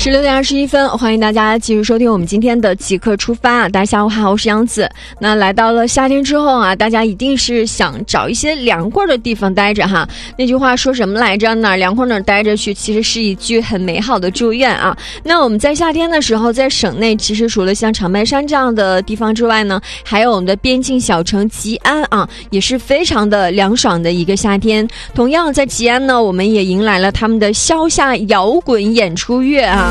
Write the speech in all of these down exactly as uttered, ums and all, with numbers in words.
十六点二十一分，欢迎大家继续收听我们今天的即刻出发。大家下午好，我是杨子。那来到了夏天之后啊，大家一定是想找一些凉快的地方待着哈。那句话说什么来着？哪儿凉快哪儿待着去，其实是一句很美好的祝愿啊。那我们在夏天的时候，在省内其实除了像长白山这样的地方之外呢，还有我们的边境小城吉安啊，也是非常的凉爽的一个夏天。同样在吉安呢，我们也迎来了他们的消夏摇滚演出月啊。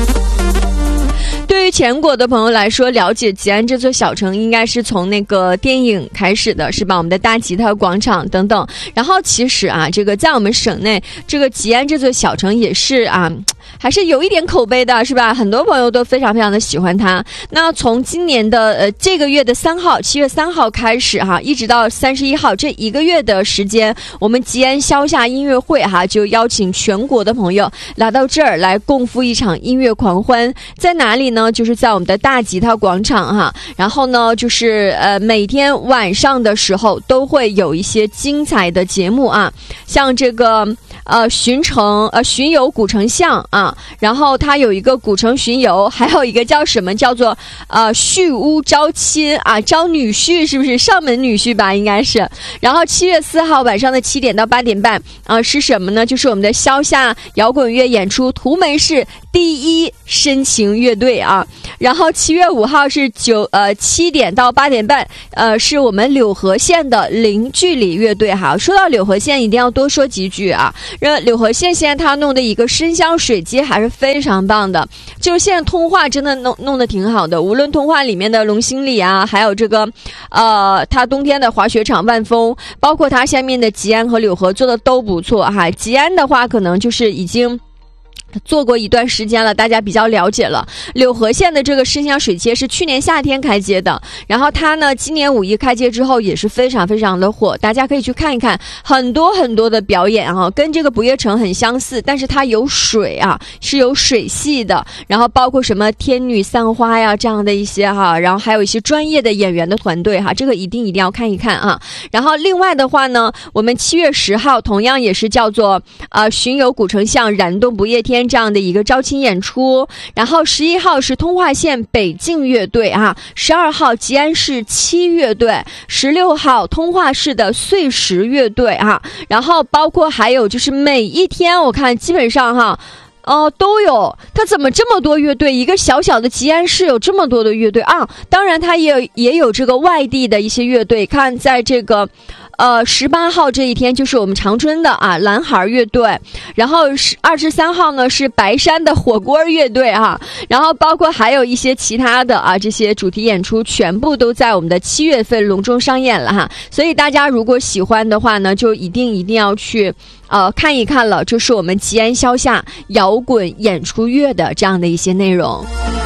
对于全国的朋友来说，了解吉安这座小城应该是从那个电影开始的，是吧？我们的大吉他广场等等。然后其实啊，这个在我们省内，这个吉安这座小城也是啊，还是有一点口碑的，是吧？很多朋友都非常非常的喜欢它。那从今年的呃这个月的三号，七月三号开始哈，一直到三十一号这一个月的时间，我们吉安消夏音乐会哈，就邀请全国的朋友来到这儿来共赴一场音乐狂欢。在哪里呢？就是在我们的大吉他广场哈。然后呢，就是呃每天晚上的时候都会有一些精彩的节目啊，像这个呃巡城呃巡游古城巷啊，然后它有一个古城巡游，还有一个叫什么叫做呃婿屋招亲啊，招女婿，是不是上门女婿吧？应该是。然后七月四号晚上的七点到八点半啊、呃、是什么呢？就是我们的消夏摇滚乐演出，图门市第一深情乐队啊。然后七月五号是九呃七点到八点半，呃是我们柳河县的零距离乐队哈。说到柳河县，一定要多说几句啊。那柳河县现在它弄的一个深香水街还是非常棒的，就是现在通化真的弄弄得挺好的，无论通化里面的龙兴里啊，还有这个呃它冬天的滑雪场万丰，包括它下面的吉安和柳河做的都不错哈。吉安的话可能就是已经做过一段时间了，大家比较了解了。柳河县的这个深香水街是去年夏天开街的，然后它呢今年五一开街之后也是非常非常的火，大家可以去看一看，很多很多的表演啊，跟这个不夜城很相似，但是它有水啊，是有水系的，然后包括什么天女散花呀这样的一些哈，然后还有一些专业的演员的团队哈，这个一定一定要看一看啊。然后另外的话呢，我们七月十号同样也是叫做呃巡游古城巷燃动不夜天这样的一个招亲演出。然后十一号是通化县北境乐队啊，十二号吉安市七乐队，十六号通化市的碎石乐队啊，然后包括还有就是每一天我看基本上哈哦、呃，都有。它怎么这么多乐队？一个小小的吉安市有这么多的乐队啊！当然，它也有也有这个外地的一些乐队。看，在这个呃十八号这一天，就是我们长春的啊蓝孩乐队。然后是二十三号呢是白山的火锅乐队啊。然后包括还有一些其他的啊这些主题演出，全部都在我们的七月份隆重上演了哈。所以大家如果喜欢的话呢，就一定一定要去。呃，看一看了，这是我们吉安消夏摇滚演出乐的这样的一些内容。